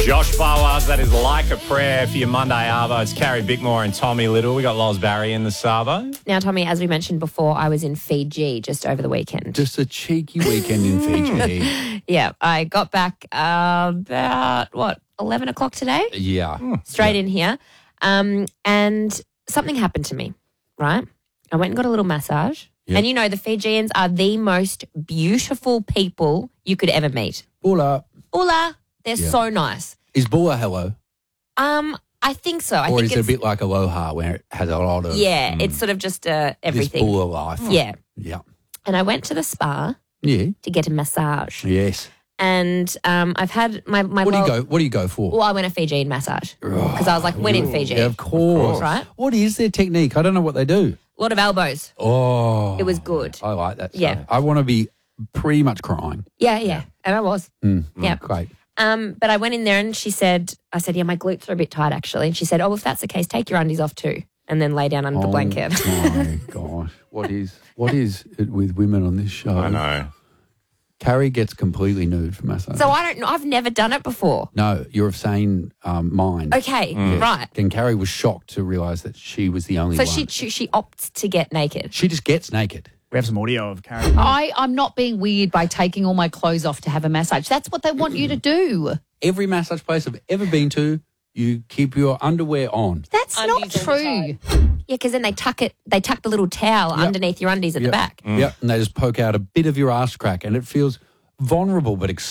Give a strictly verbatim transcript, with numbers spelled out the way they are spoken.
Josh Bawaz, that is Like a Prayer for your Monday Arvo. It's Carrie Bickmore and Tommy Little. We got Loz Barry in the Savo. Now, Tommy, as we mentioned before, I was in Fiji just over the weekend. Just a cheeky weekend in Fiji. Yeah, I got back uh, about, what, eleven o'clock today? Yeah. Straight yeah. in here. Um, and something happened to me, right? I went and got a little massage. Yep. And you know, the Fijians are the most beautiful people you could ever meet. Bula. Hola. They're Yeah. so nice. Is Bula hello? Um, I think so. I or think is it a it's, bit like Aloha where it has a lot of yeah, mm, it's sort of just uh, this everything. Bula life? Yeah. Yeah. And I went to the spa Yeah. to get a massage. Yes. And um, I've had my, my What do you well- go What do you go for? Well, I went a Fijian massage because I was like, when in Fiji. Yeah, of course. Right? What is their technique? I don't know what they do. A lot of elbows. Oh. It was good. I like that. Yeah. stuff. I want to be pretty much crying. Yeah, yeah. And I was. Mm, Yeah. Great. Um, but I went in there and she said, I said, yeah, my glutes are a bit tight actually. And she said, oh, if that's the case, take your undies off too and then lay down under the blanket. Oh my gosh. What is what is it with women on this show? I know. Carrie gets completely nude for massage. So I don't know. I've never done it before. No, you're of sane um, mind. Okay, right. And Carrie was shocked to realise that she was the only So one. she, she she opts to get naked. She just gets naked. We have some audio of Carrie. I, I'm not being weird by taking all my clothes off to have a massage. That's what they want you to do. Every massage place I've ever been to, you keep your underwear on. That's not Undies all the true. Yeah, because then they tuck it. They tuck the little towel Yep. underneath your undies at Yep. the back. Yep. And they just poke out a bit of your ass crack and it feels vulnerable but